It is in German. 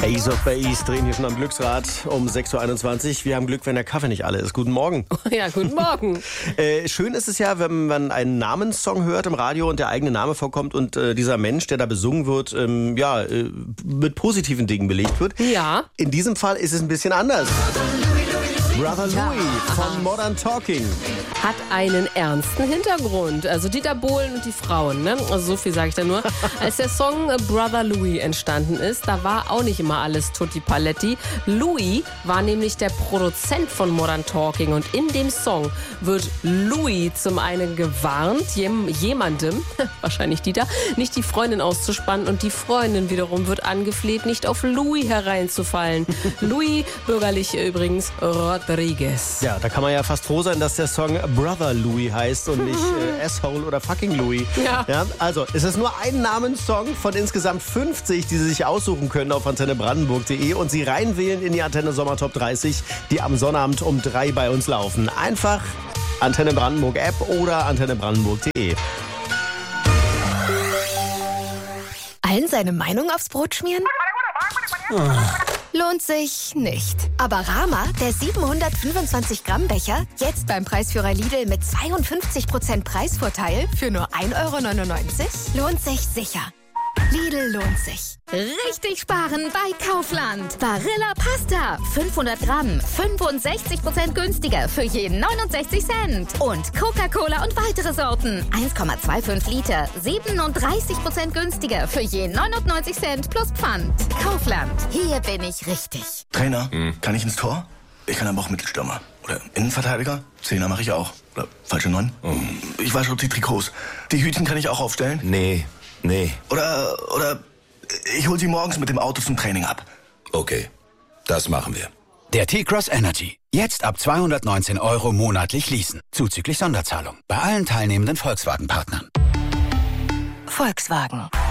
Ace of Base drehen hier schon am Glücksrad um 6.21 Uhr. Wir haben Glück, wenn der Kaffee nicht alle ist. Guten Morgen. Ja, guten Morgen. Schön ist es ja, wenn man einen Namenssong hört im Radio und der eigene Name vorkommt und dieser Mensch, der da besungen wird, mit positiven Dingen belegt wird. Ja. In diesem Fall ist es ein bisschen anders. Brother Louie von Modern Talking. Hat einen ernsten Hintergrund. Also Dieter Bohlen und die Frauen, ne? Also so viel sage ich da nur. Als der Song Brother Louie entstanden ist, da war auch nicht immer alles tutti paletti. Louie war nämlich der Produzent von Modern Talking und in dem Song wird Louie zum einen gewarnt, jemandem, wahrscheinlich Dieter, nicht die Freundin auszuspannen und die Freundin wiederum wird angefleht, nicht auf Louie hereinzufallen. Louie, bürgerlich übrigens, Rodriguez. Ja, da kann man ja fast froh sein, dass der Song Brother Louie heißt und nicht Asshole oder Fucking Louie. Ja. Also, es ist nur ein Namenssong von insgesamt 50, die Sie sich aussuchen können auf antennebrandenburg.de und Sie reinwählen in die Antenne Sommer Top 30, die am Sonnabend um 3 bei uns laufen. Einfach Antenne Brandenburg App oder antennebrandenburg.de. Allen seine Meinung aufs Brot schmieren? Lohnt sich nicht. Aber Rama, der 725 Gramm Becher, jetzt beim Preisführer Lidl mit 52% Preisvorteil für nur 1,99 €, lohnt sich sicher. Lidl lohnt sich. Richtig sparen bei Kaufland. Barilla Pasta, 500 Gramm, 65% günstiger für jeden 69 Cent. Und Coca-Cola und weitere Sorten, 1,25 Liter, 37% günstiger für jeden 99 Cent plus Pfand. Kaufland, hier bin ich richtig. Trainer, kann ich ins Tor? Ich kann aber auch Mittelstürmer. Oder Innenverteidiger? Zehner mache ich auch. Oder falsche 9? Ich wasche die Trikots. Die Hütchen kann ich auch aufstellen? Nee. Oder ich hol sie morgens mit dem Auto zum Training ab. Okay, das machen wir. Der T-Cross Energy. Jetzt ab 219 € monatlich leasen. Zuzüglich Sonderzahlung. Bei allen teilnehmenden Volkswagen-Partnern. Volkswagen.